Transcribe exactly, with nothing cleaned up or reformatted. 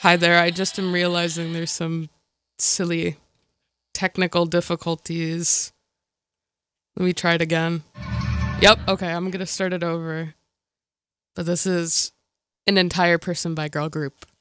Hi there, I just am realizing there's some silly technical difficulties. Let me try it again. Yep, okay, I'm gonna start it over. But this is an entire person by girl group.